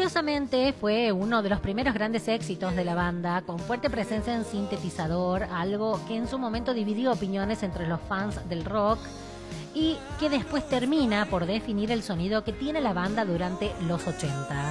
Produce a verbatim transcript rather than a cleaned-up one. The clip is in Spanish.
Curiosamente, fue uno de los primeros grandes éxitos de la banda, con fuerte presencia en sintetizador, algo que en su momento dividió opiniones entre los fans del rock y que después termina por definir el sonido que tiene la banda durante los ochenta.